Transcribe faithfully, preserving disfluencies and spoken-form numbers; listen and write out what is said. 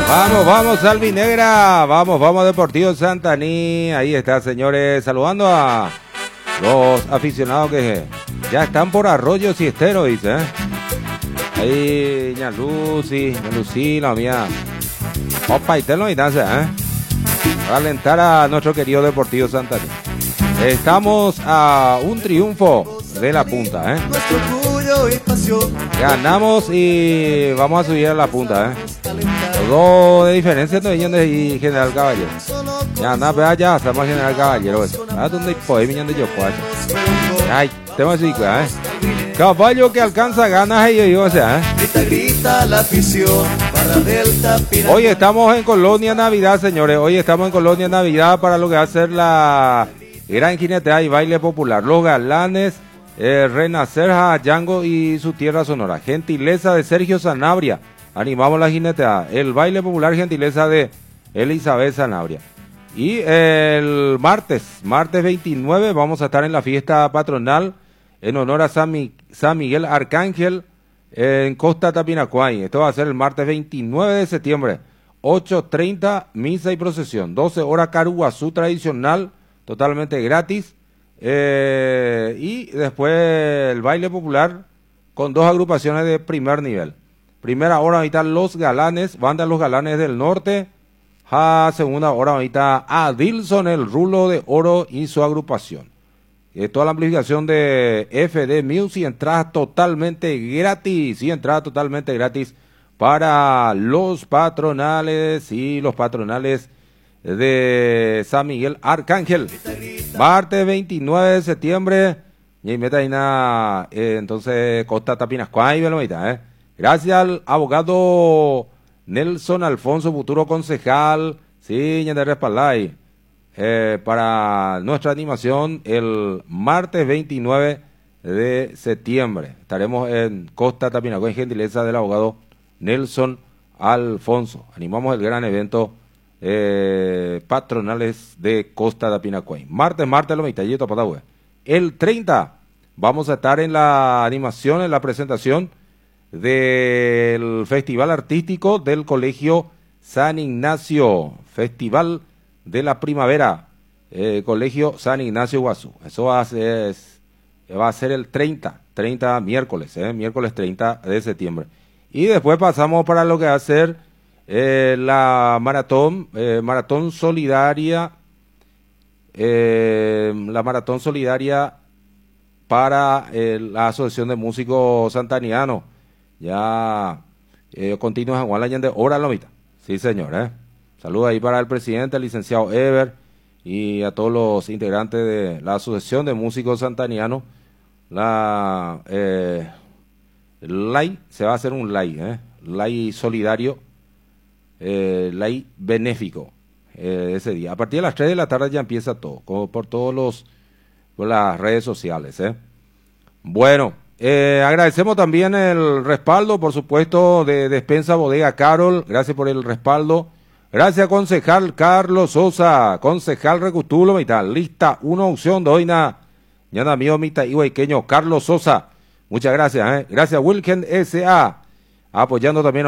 Vamos, vamos, Albinegra. Vamos, vamos, Deportivo Santaní. Ahí está, señores. Saludando a los aficionados que ya están por Arroyo Siestero, dice. ¿eh? Ahí, ña Lucy, ña Lucy, la mía. Opa, y te lo distancia, ¿eh? Para alentar a nuestro querido Deportivo Santaní. Estamos a un triunfo de la punta, ¿eh? Ganamos y vamos a subir a la punta, ¿eh? Dos de diferencia no vienen de General Caballero. Ya anda, vea ya, estamos en General Caballero. Ah, donde puede vienen de Yocuacha. Ay, tengo así, ¿eh? Caballo que alcanza ganas y yo digo, o sea, ¿eh? Hoy estamos en Colonia Navidad, señores. Hoy estamos en Colonia Navidad para lo que va a ser la gran jineteada y baile popular. Los Galanes, eh, Renacer, Yango y su tierra sonora. Gentileza de Sergio Sanabria. Animamos la jineteada. El baile popular, gentileza de Elizabeth Sanabria. Y el martes, martes veintinueve, vamos a estar en la fiesta patronal en honor a San, Mi- San Miguel Arcángel en Costa Tapinacuay. Esto va a ser el martes veintinueve de septiembre, ocho treinta, misa y procesión. doce horas Caruguazú tradicional, totalmente gratis. Eh, y después el baile popular con dos agrupaciones de primer nivel. Primera hora ahorita Los Galanes, banda Los Galanes del Norte. A segunda hora ahorita Adilson, el Rulo de Oro y su agrupación. Eh, toda la amplificación de F D Music, entradas totalmente gratis, y entradas totalmente gratis para los patronales y los patronales de San Miguel Arcángel. Martes veintinueve de septiembre, y meta ahí nada, eh, entonces Costa Tapinascuay, eh. Gracias al abogado Nelson Alfonso, futuro concejal, sí, de Respaldai, eh, para nuestra animación el martes veintinueve de septiembre. Estaremos en Costa Tapinacuay, en gentileza del abogado Nelson Alfonso. Animamos el gran evento eh, patronales de Costa Tapinacuay. Martes, martes, lo mitallito, patahue. El treinta vamos a estar en la animación, en la presentación del Festival Artístico del Colegio San Ignacio, Festival de la Primavera, eh, Colegio San Ignacio Guazú. Eso va a ser, va a ser el treinta, treinta miércoles, eh, miércoles treinta de septiembre. Y después pasamos para lo que va a ser eh, la maratón, eh, maratón solidaria, eh, la maratón solidaria para eh, la Asociación de Músicos Santanianos. Ya eh, continúa Juan Allende, hora lomita. Sí, señor, ¿eh? Saludos ahí para el presidente, el licenciado Ever, y a todos los integrantes de la Asociación de Músicos Santanianos. La eh, LAI, se va a hacer un LAI, ¿eh? LAI solidario, eh, LAI benéfico, eh, ese día. A partir de las tres de la tarde ya empieza todo, como por todos los, por las redes sociales, ¿eh? Bueno. Eh, agradecemos también el respaldo, por supuesto, de Despensa Bodega Carol. Gracias por el respaldo. Gracias, concejal Carlos Sosa, concejal Recutulo, y tal. Lista, una opción de hoyna. Ñana mío, mita, iguayqueño, Carlos Sosa. Muchas gracias, eh. Gracias, Wilken S A, apoyando también